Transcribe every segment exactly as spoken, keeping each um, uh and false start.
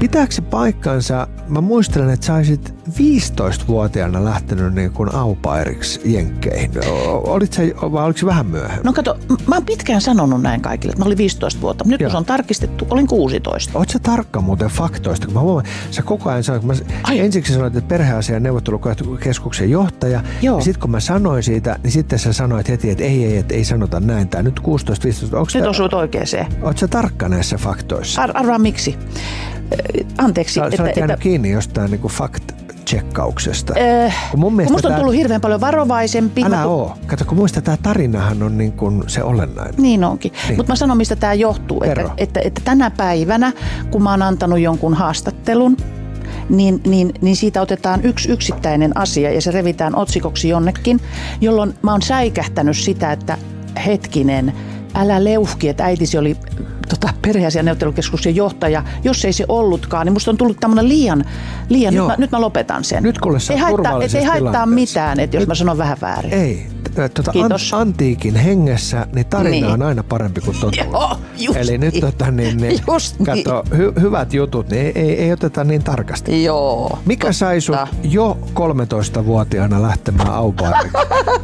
Pitääkö se paikkansa? Mä muistelen, että sä olisit viisitoistavuotiaana lähtenyt niin kuin au pairiksi jenkkeihin. Olit sä, vai oliko se vähän myöhemmin? No kato, mä oon pitkään sanonut näin kaikille, että mä olin viisitoista vuotta. Nyt Joo. kun se on tarkistettu, olin kuusitoista. Oot sä tarkka muuten faktoista? Kun mä huomaan, sä koko ajan sanoit, kun mä ensiksi sanoit, että perheasian neuvottelukeskuksen johtaja. Joo. Ja sit kun mä sanoin siitä, niin sitten sä sanoit heti, että ei, ei, että ei sanota näin. Tää nyt kuusitoista viisitoista. Nyt osuit oikeeseen. Oot sä tarkka näissä faktoissa? Ar- arvaa miksi? Anteeksi. Sä, että, sä olet jäänyt että, kiinni jostain niin kuin fakt-checkauksesta. Äh, kun mun mielestä musta on tää, tullut hirveän paljon varovaisempi. Älä mä, oo. Kato, kun muista tämä tarinahan on niin kuin se olennainen. Niin onkin. Niin. Mutta mä sanon, mistä tämä johtuu. Että, että, että tänä päivänä, kun mä oon antanut jonkun haastattelun, Niin, niin, niin siitä otetaan yksi yksittäinen asia ja se revitään otsikoksi jonnekin, jolloin mä oon säikähtänyt sitä, että hetkinen, älä leuhki, että äitisi oli tota, perheasian neuvottelukeskuksen johtaja. Jos ei se ollutkaan, niin musta on tullut tämmöinen liian, liian nyt, mä, nyt mä lopetan sen. Nyt kuule sä ei haittaa, turvallisessa ei haittaa mitään, että jos nyt, mä sanon vähän väärin. Ei. Tuota, an, antiikin hengessä, niin tarina niin. on aina parempi kuin totuus. Joo, just Eli nyt tota, niin, niin, kato, hy, hyvät jutut, niin ei, ei, ei oteta niin tarkasti. Joo. Mikä totta. sai sut jo kolmetoistavuotiaana lähtemään au pairiksi?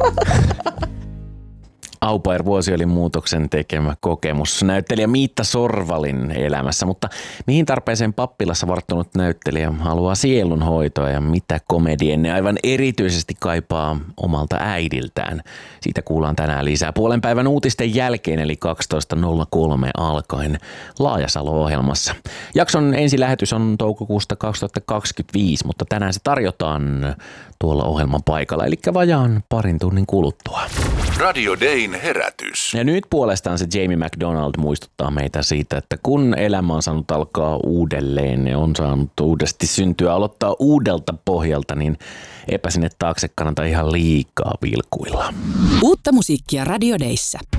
Au pair-vuosi oli muutoksen tekemä kokemus näyttelijä Miitta Sorvalin elämässä, mutta mihin tarpeeseen pappilassa varttunut näyttelijä haluaa sielunhoitoa ja mitä komedienne aivan erityisesti kaipaa omalta äidiltään? Siitä kuullaan tänään lisää puolen päivän uutisten jälkeen eli kaksitoista nolla kolme alkaen Laajasalo-ohjelmassa. Jakson ensilähetys on toukokuusta kaksituhattakaksikymmentäviisi, mutta tänään se tarjotaan tuolla ohjelman paikalla, eli vajaan parin tunnin kuluttua. Radio Dayn herätys. Ja nyt puolestaan se Jamie McDonald muistuttaa meitä siitä, että kun elämä on saanut alkaa uudelleen ja on saanut uudesti syntyä, aloittaa uudelta pohjalta, niin eipä sinne taakse kannata ihan liikaa vilkuilla. Uutta musiikkia Radio Dayssä.